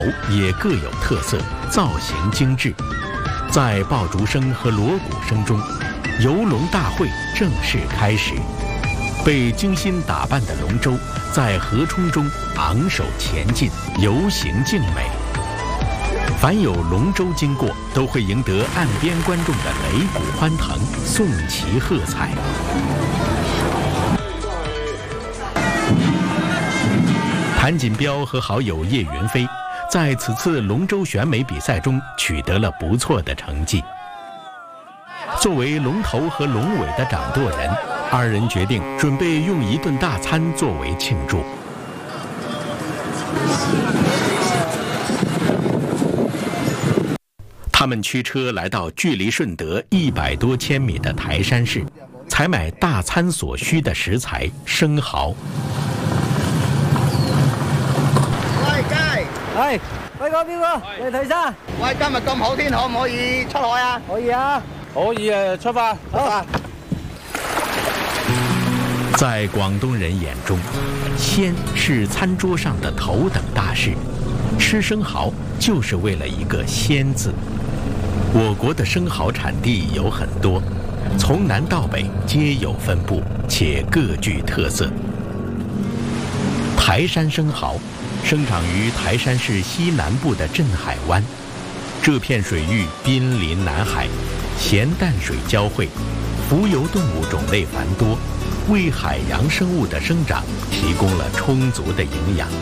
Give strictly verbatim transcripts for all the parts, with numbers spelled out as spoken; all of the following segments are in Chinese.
也各有特色，造型精致。在爆竹声和锣鼓声中，游龙大会正式开始。被精心打扮的龙舟在河冲中昂首前进，游行竞美。凡有龙舟经过，都会赢得岸边观众的擂鼓欢腾、送旗喝彩。谭锦标和好友叶云飞在此次龙舟选美比赛中取得了不错的成绩。作为龙头和龙尾的掌舵人，二人决定准备用一顿大餐作为庆祝。他们驱车来到距离顺德一百多千米的台山市，采买大餐所需的食材生蠔。 喂，雞， 係，輝哥，邊個嚟提山？ 喂，今日咁好天，可唔可以出海啊？ 可以啊，可以啊，出發，出發。 在廣東人眼中，鮮是餐桌上的頭等大事，吃生蠔就是為了一個鮮字。我國的生蠔產地有很多，從南到北皆有分布，且各具特色。台山生蠔生長於台山市西南部的鎮海灣，這片水域瀕臨南海，鹹淡水交匯，浮游動物種類繁多，為海洋生物的生長提供了充足的營養。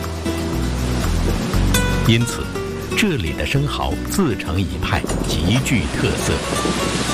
因此，這裡的生蠔自成一派，極具特色。